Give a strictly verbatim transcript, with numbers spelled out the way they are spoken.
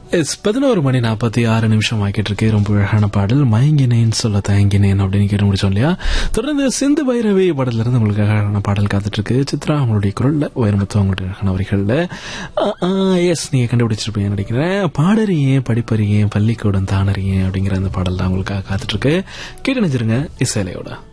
S பதினோரு மணி நாற்பத்தி ஆறு நிமிஷம் ஆக்கிட்டு இருக்கு. ரொம்ப அழகான பாடல் மயங்கினேன் சொல்ல தயங்கினேன் அப்படின்னு கேட்டு முடிச்சோம் இல்லையா. தொடர்ந்து சிந்து பைரவி பாடல இருந்து உங்களுக்கு அழகான பாடல் காத்துட்டு இருக்கு. சித்ரா அவங்களுடைய குரல்ல, வைரமுத்து அவங்களுடைய அழகான வரிகள்ல. எஸ், நீங்க கண்டுபிடிச்சிருப்பீங்க நினைக்கிறேன். பாடறியேன் படிப்பறியேன் பள்ளிக்கூடம் தானறியேன் அப்படிங்கிற அந்த பாடல் தான் உங்களுக்காக காத்துட்டு இருக்கு. கேட்டு நினைச்சிருங்க இசையிலையோட.